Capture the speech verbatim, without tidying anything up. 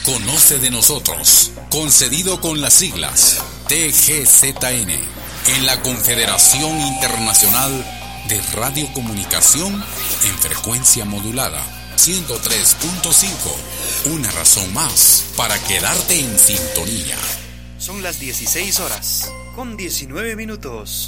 Conoce de nosotros, concedido con las siglas T G Z N, en la Confederación Internacional de Radiocomunicación en frecuencia modulada, ciento tres punto cinco. Una razón más para quedarte en sintonía. Son las dieciséis horas, con diecinueve minutos.